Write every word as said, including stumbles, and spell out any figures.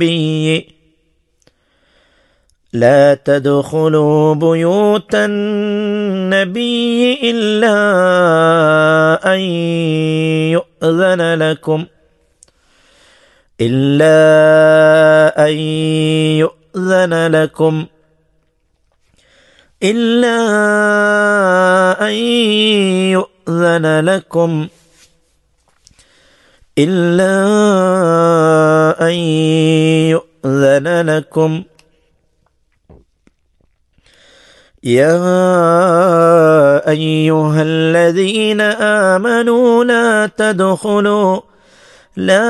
لا تدخلوا بيوت النبي إلا أن يؤذن لكم إلا أن يؤذن لكم إلا أن يؤذن لكم إلا أن يؤذن لكم يا أيها الذين آمنوا لا تدخلوا لا